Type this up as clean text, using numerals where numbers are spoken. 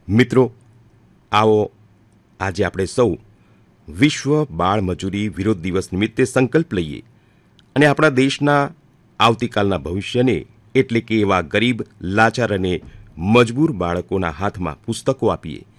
મિત્રો, આવો આજે આપણે સૌ વિશ્વ બાળ મજૂરી વિરોધ દિવસ નિમિત્તે સંકલ્પ લઈએ અને આપણા દેશના આવતીકાલના ભવિષ્યને એટલે કે એવા ગરીબ, લાચાર અને મજબૂર બાળકોના હાથમાં પુસ્તકો આપીએ